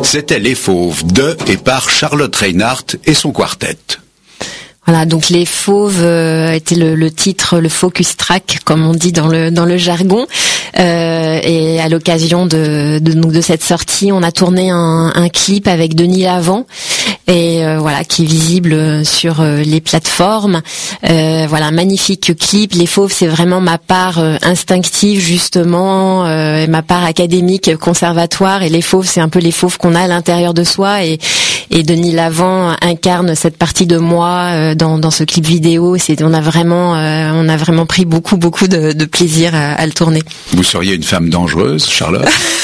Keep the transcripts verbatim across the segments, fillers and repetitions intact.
C'était Les Fauves de et par Charlotte Reinhardt et son quartet. Voilà, donc Les Fauves euh, était le, le titre, le focus track, comme on dit dans le dans le jargon. Euh, et à l'occasion de, de donc de cette sortie, on a tourné un, un clip avec Denis Lavant, et euh, voilà, qui est visible sur euh, les plateformes. Euh, voilà, un magnifique clip. Les Fauves, c'est vraiment ma part euh, instinctive justement, euh, ma part académique, conservatoire. Et Les Fauves, c'est un peu les fauves qu'on a à l'intérieur de soi. Et, et Denis Lavant incarne cette partie de moi euh, dans, dans ce clip vidéo. C'est, on a vraiment, euh, on a vraiment pris beaucoup, beaucoup de, de plaisir à, à le tourner. Vous seriez une femme dangereuse, Charlotte.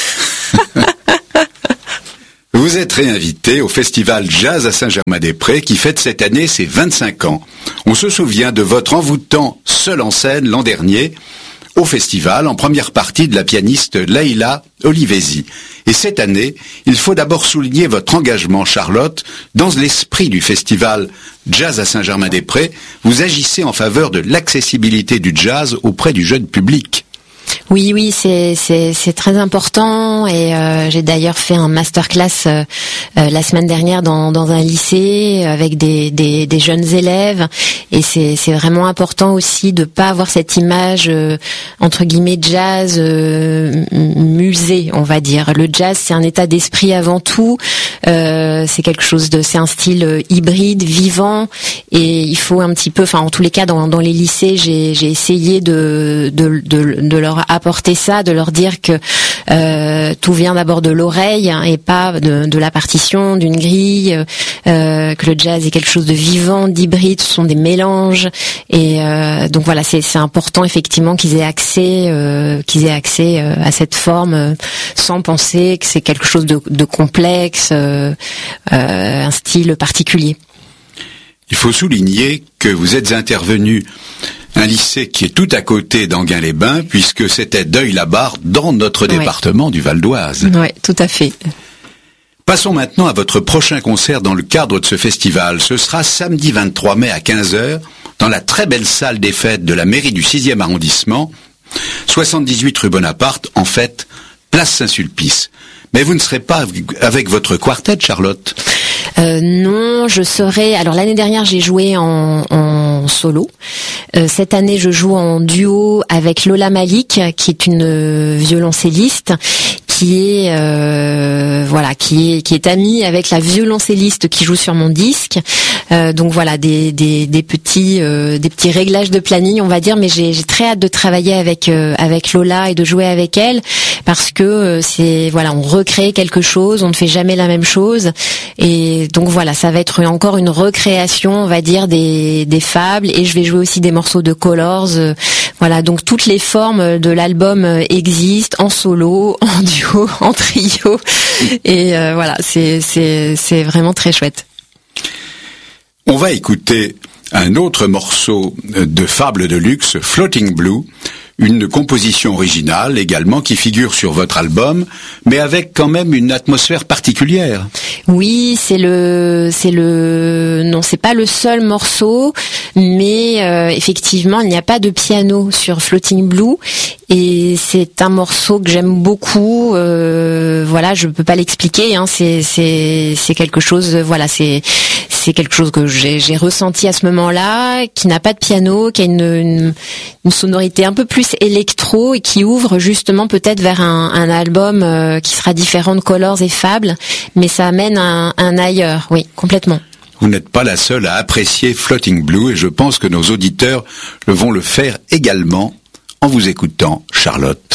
Vous êtes réinvitée au Festival Jazz à Saint-Germain-des-Prés qui fête cette année ses vingt-cinq ans. On se souvient de votre envoûtant seul en scène l'an dernier au festival en première partie de la pianiste Laïla Olivesi. Et cette année, il faut d'abord souligner votre engagement, Charlotte, dans l'esprit du festival Jazz à Saint-Germain-des-Prés. Vous agissez en faveur de l'accessibilité du jazz auprès du jeune public. Oui, oui, c'est c'est c'est très important, et euh, j'ai d'ailleurs fait un masterclass euh, euh, la semaine dernière dans dans un lycée avec des des, des jeunes élèves, et c'est c'est vraiment important aussi de pas avoir cette image euh, entre guillemets jazz euh, musée, on va dire. Le jazz, c'est un état d'esprit avant tout, euh, c'est quelque chose de c'est un style hybride, vivant, et il faut un petit peu, enfin en tous les cas dans dans les lycées, j'ai j'ai essayé de de de, de leur apporter ça, de leur dire que euh, tout vient d'abord de l'oreille et pas de, de la partition, d'une grille, euh, que le jazz est quelque chose de vivant, d'hybride, ce sont des mélanges, et euh, donc voilà, c'est, c'est important effectivement qu'ils aient accès, euh, qu'ils aient accès euh, à cette forme euh, sans penser que c'est quelque chose de, de complexe, euh, euh, un style particulier. Il faut souligner que vous êtes intervenu un lycée qui est tout à côté d'Enghien-les-Bains, puisque c'était Deuil-la-Barre, dans notre Oui. département du Val-d'Oise. Oui, tout à fait. Passons maintenant à votre prochain concert dans le cadre de ce festival. Ce sera samedi vingt-trois mai à quinze heures, dans la très belle salle des fêtes de la mairie du sixième arrondissement, soixante-dix-huit rue Bonaparte, en fait, place Saint-Sulpice. Mais vous ne serez pas avec votre quartet, Charlotte ? Euh, non, je serai. Alors l'année dernière, j'ai joué en, en solo. Euh, cette année, je joue en duo avec Lola Malik, qui est une violoncelliste, qui est euh, voilà, qui est qui est amie avec la violoncelliste qui joue sur mon disque. Euh, donc voilà, des des des petits euh, des petits réglages de planning, on va dire. Mais j'ai j'ai très hâte de travailler avec euh, avec Lola et de jouer avec elle, parce que euh, c'est voilà, on recrée quelque chose, on ne fait jamais la même chose, et donc voilà, ça va être encore une recréation, on va dire, des des fables, et je vais jouer aussi des morceaux de Colors. Euh, voilà, donc toutes les formes de l'album existent, en solo, en duo, en trio, et euh, voilà, c'est c'est c'est vraiment très chouette. On va écouter un autre morceau de Fable de luxe, Floating Blue, une composition originale également qui figure sur votre album, mais avec quand même une atmosphère particulière. Oui, c'est le, c'est le, non, c'est pas le seul morceau, mais euh, effectivement, il n'y a pas de piano sur Floating Blue, et c'est un morceau que j'aime beaucoup. Euh, voilà, je peux pas l'expliquer. Hein, c'est, c'est, c'est quelque chose. Voilà, c'est, c'est quelque chose que j'ai, j'ai ressenti à ce moment-là, qui n'a pas de piano, qui a une, une, une sonorité un peu plus électro, et qui ouvre justement peut-être vers un, un album euh, qui sera différent de Colors et Fables, mais ça amène un, un ailleurs, oui, complètement. Vous n'êtes pas la seule à apprécier Floating Blue, et je pense que nos auditeurs vont le faire également en vous écoutant, Charlotte.